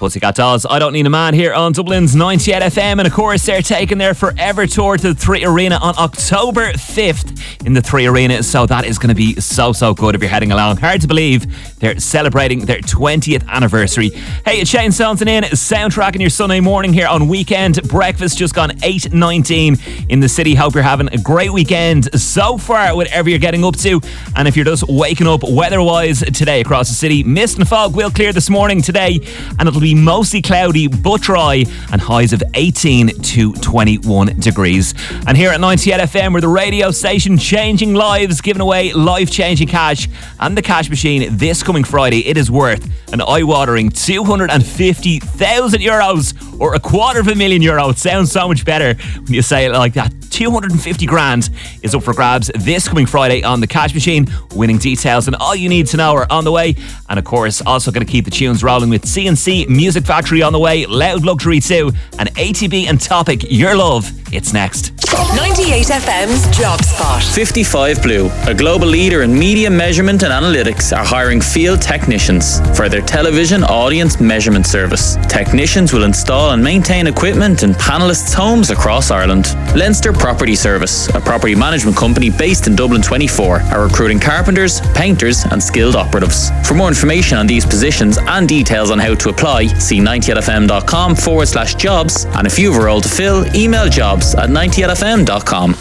Pussycat Dolls, I Don't Need a Man here on Dublin's 98 FM. And of course, they're taking their Forever Tour to the 3 Arena on October 5th in the 3 Arena. So that is going to be so good if you're heading along. Hard to believe they're celebrating their 20th anniversary. Hey, it's Shane Staunton in, soundtracking your Sunday morning here on Weekend Breakfast. Just gone 8:19 in the city. Hope you're having a great weekend so far, whatever you're getting up to. And if you're just waking up weather-wise today across the city, mist and fog will clear this morning today, and it'll be mostly cloudy but dry, and highs of 18 to 21 degrees. And here at 98 FM, we're the radio station changing lives, giving away life-changing cash. And the cash machine this coming Friday, it is worth an eye-watering €250,000, or €250,000. It sounds so much better when you say it like that. 250 grand is up for grabs this coming Friday on the cash machine. Winning details and all you need to know are on the way. And of course, also going to keep the tunes rolling with C&C Music Factory on the way, Loud Luxury 2, and ATB and Topic, Your Love. It's next. 98 FM's Job Spot. 55 Blue, a global leader in media measurement and analytics, are hiring field technicians for their television audience measurement service. Technicians will install and maintain equipment in panellists' homes across Ireland. Leinster Property Service, a property management company based in Dublin 24, are recruiting carpenters, painters and skilled operatives. For more information on these positions and details on how to apply, see 98fm.com/jobs, and if you have a role to fill, email jobs@98fm.com.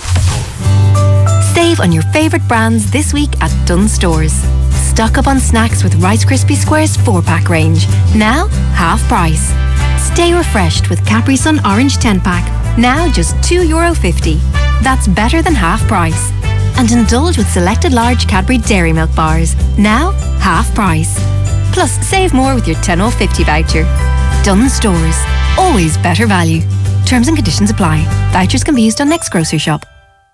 Save on your favourite brands this week at Dunnes Stores. Stock up on snacks with Rice Krispie Squares 4-pack range. Now, half price. Stay refreshed with Capri Sun Orange 10-pack. Now just €2.50. That's better than half price. And indulge with selected large Cadbury Dairy Milk bars. Now, half price. Plus, save more with your 10 off 50 voucher. Dunnes Stores. Always better value. Terms and conditions apply. Vouchers can be used on next grocery shop.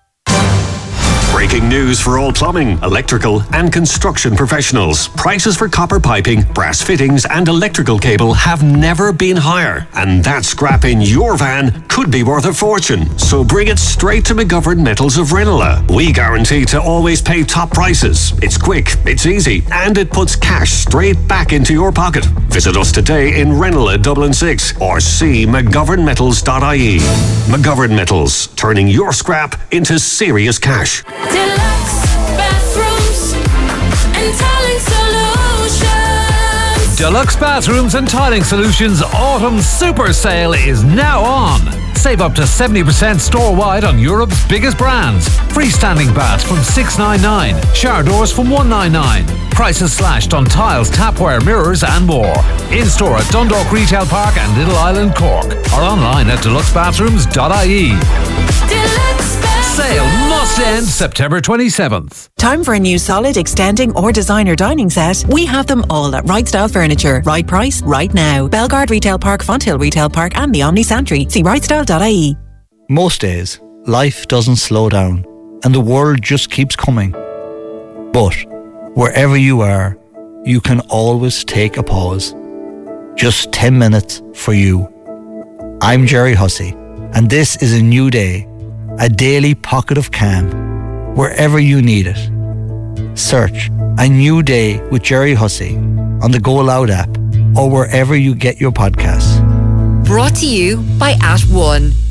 Breaking news for all plumbing, electrical and construction professionals. Prices for copper piping, brass fittings and electrical cable have never been higher. And that scrap in your van could be worth a fortune. So bring it straight to McGovern Metals of Ranelagh. We guarantee to always pay top prices. It's quick, it's easy, and it puts cash straight back into your pocket. Visit us today in Ranelagh, Dublin 6, or see mcgovernmetals.ie. McGovern Metals, turning your scrap into serious cash. Deluxe bathrooms and tiling solutions. Deluxe Bathrooms and Tiling Solutions Autumn Super Sale is now on. Save up to 70% store-wide on Europe's biggest brands. Freestanding baths from $699, shower doors from $199. Prices slashed on tiles, tapware, mirrors and more. In-store at Dundalk Retail Park and Little Island, Cork. Or online at deluxebathrooms.ie. Deluxe Sale must end September 27th. Time for a new solid, extending or designer dining set? We have them all at Right Style Furniture. Right price, right now. Belgard Retail Park, Fonthill Retail Park and the Omni Santry. See rightstyle.ie. Most days, life doesn't slow down and the world just keeps coming. But wherever you are, you can always take a pause. Just 10 minutes for you. I'm Jerry Hussey, and this is a new day. A daily pocket of calm, wherever you need it. Search A New Day with Jerry Hussey on the Go Loud app or wherever you get your podcasts. Brought to you by @1.